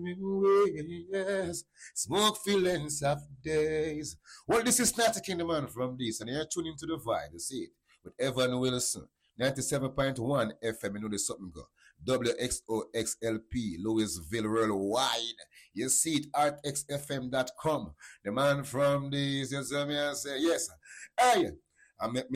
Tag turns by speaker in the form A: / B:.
A: me away, yes. Smoke feelings of days. Well, this is Static in the Man from this, and you're tuning to the vibe, you see it, with Evan Wilson. 97.1 FM, you know there's something go. WXOXLP, Louisville Worldwide. You see it, artxfm.com. The man from this, you see me, I say, yes. Hey, I make me